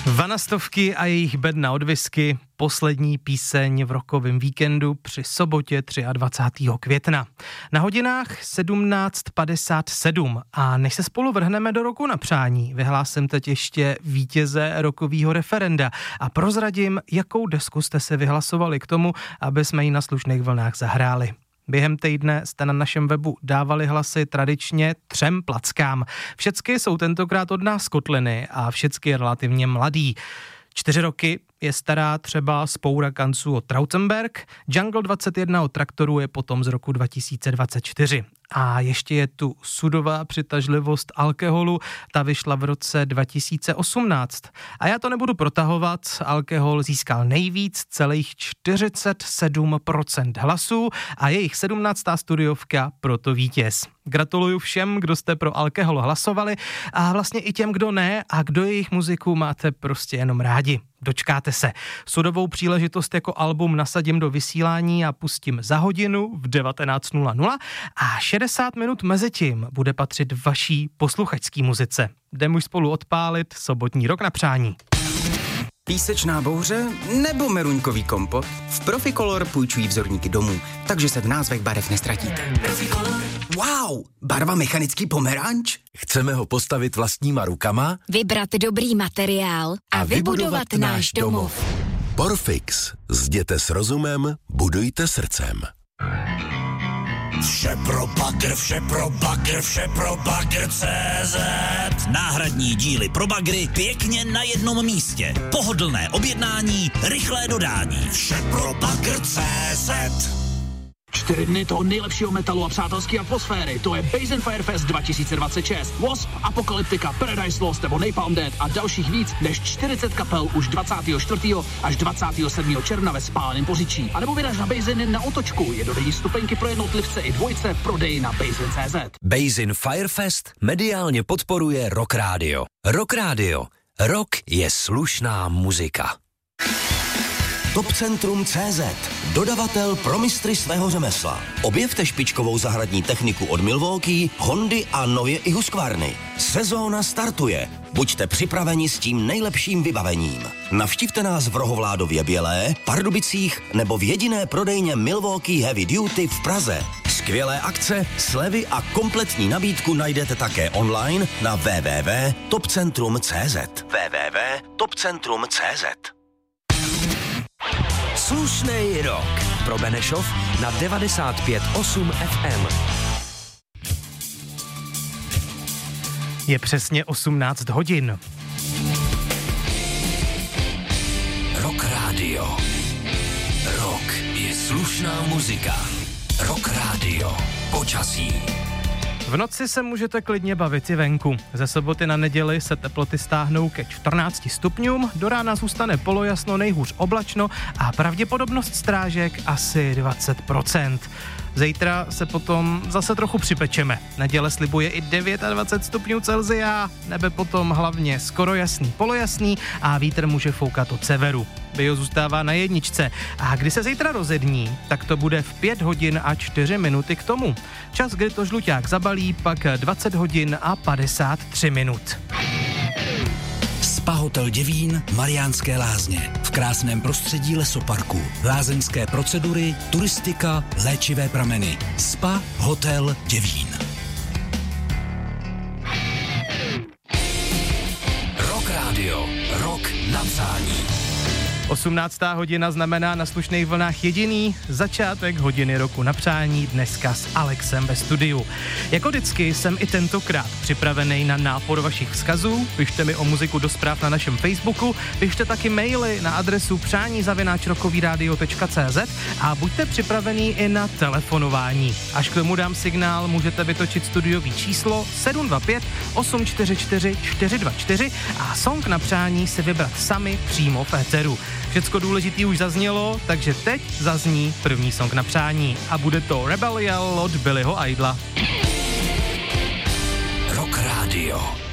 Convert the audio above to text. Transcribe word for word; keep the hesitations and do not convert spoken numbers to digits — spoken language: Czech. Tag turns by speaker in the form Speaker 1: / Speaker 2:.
Speaker 1: Vanastovky a jejich bedna od whisky, poslední píseň v rokovém víkendu při sobotě dvacátého třetího května. Na hodinách sedmnáct padesát sedm a než se spolu vrhneme do roku na přání, vyhlásím teď ještě vítěze rokového referenda a prozradím, jakou desku jste se vyhlasovali k tomu, aby jsme ji na slušných vlnách zahráli. Během týdne jste na našem webu dávali hlasy tradičně třem plackám. Všecky jsou tentokrát od nás z kotliny a všecky relativně mladý. Čtyři roky je stará třeba Spoura kanců od Trautenberg, Jungle dvacet jedna od Traktoru je potom z roku dva tisíce dvacet čtyři. A ještě je tu Sudová přitažlivost alkoholu, ta vyšla v roce dva tisíce osmnáct. A já to nebudu protahovat, alkohol získal nejvíc, celých čtyřicet sedm procent hlasů a jejich sedmnáctá studiovka proto vítěz. Gratuluju všem, kdo jste pro alkohol hlasovali a vlastně i těm, kdo ne a kdo jejich muziku máte prostě jenom rádi. Dočkáte se. Sudovou příležitost jako album nasadím do vysílání a pustím za hodinu v devatenáct nula nula a šedesát minut mezi tím bude patřit vaší posluchačský muzice. Jdem už spolu odpálit sobotní rok na přání.
Speaker 2: Písečná bouře nebo meruňkový kompot? V Proficolor půjčují vzorníky domů, takže se v názvech barev nestratíte. Wow, barva mechanický pomeranč?
Speaker 3: Chceme ho postavit vlastníma rukama?
Speaker 4: Vybrat dobrý materiál a, a vybudovat náš domov.
Speaker 3: Porfix. Zděte s rozumem, budujte srdcem.
Speaker 5: Vše pro bagr, vše pro bagr, vše pro bagr tečka cé zet. Náhradní díly pro bagry pěkně na jednom místě. Pohodlné objednání, rychlé dodání. Vše pro bagr tečka cé zet.
Speaker 6: Čtyři dny toho nejlepšího metalu a přátelské atmosféry. To je Basin Firefest dva tisíce dvacet šest. Wasp, Apocalyptica, Paradise Lost nebo Napalm Death a dalších víc než čtyřicet kapel už dvacátého čtvrtého až dvacátého sedmého června ve Spáleném Poříčí. A nebo vyraž na Basin na Otočku. Jednodenní stupenky pro jednotlivce i dvojce prodej na Basin tečka cé zet.
Speaker 7: Basin Firefest mediálně podporuje Rock Radio. Rock Radio. Rock je slušná muzika.
Speaker 8: Topcentrum tečka cé zet. Dodavatel pro mistry svého řemesla. Objevte špičkovou zahradní techniku od Milwaukee, Hondy a nově i Husqvarny. Sezóna startuje. Buďte připraveni s tím nejlepším vybavením. Navštivte nás v Rohovládově Bělé, Pardubicích nebo v jediné prodejně Milwaukee Heavy Duty v Praze. Skvělé akce, slevy a kompletní nabídku najdete také online na w w w tečka topcentrum tečka cé zet. w w w tečka topcentrum tečka cé zet.
Speaker 7: Slušnej rok pro Benešov na devadesát pět osm ef em.
Speaker 1: Je přesně osmnáct hodin.
Speaker 7: Rock Radio. Rock je slušná muzika. Rock Radio. Počasí.
Speaker 1: V noci se můžete klidně bavit i venku. Ze soboty na neděli se teploty stáhnou ke čtrnácti stupňům, do rána zůstane polojasno, nejhůř oblačno a pravděpodobnost strážek asi dvacet procent. Zítra se potom zase trochu připečeme. Neděle slibuje i dvacet devět stupňů Celsia, nebe potom hlavně skoro jasný, polojasný a vítr může foukat od severu. Bio zůstává na jedničce a když se zítra rozední, tak to bude v pět hodin a čtyři minuty k tomu. Čas, kdy to žluťák zabalí, pak dvacet hodin a padesát tři minut.
Speaker 5: Spa Hotel Děvín, Mariánské Lázně. V krásném prostředí lesoparku. Lázeňské procedury, turistika, léčivé prameny. Spa Hotel Děvín.
Speaker 7: Rock Radio. Rock na přání.
Speaker 1: osmnáctá hodina znamená na slušných vlnách jediný začátek hodiny roku na přání dneska s Alexem ve studiu. Jako vždycky jsem i tentokrát připravený na nápor vašich vzkazů. Pište mi o muziku do zpráv na našem Facebooku, pište taky maily na adresu přání zavináč rockovyradio tečka cé zet a buďte připravený i na telefonování. Až k tomu dám signál, můžete vytočit studiový číslo sedm dva pět osm čtyři čtyři čtyři dva čtyři a song na přání si vybrat sami přímo v éteru. Všecko důležitý už zaznělo, takže teď zazní první song na přání a bude to Rebellion od Billyho Idla.
Speaker 7: Rock Radio.